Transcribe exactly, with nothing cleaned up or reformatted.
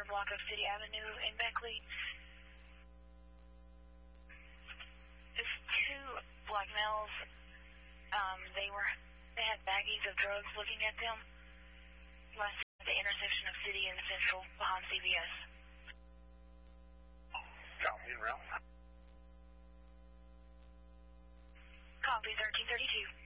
corner block of City Avenue in Beckley. It's two black males. Um, they were they had baggies of drugs looking at them. Last at the intersection of City and Central behind C V S. Copy, route. Copy, thirteen thirty-two.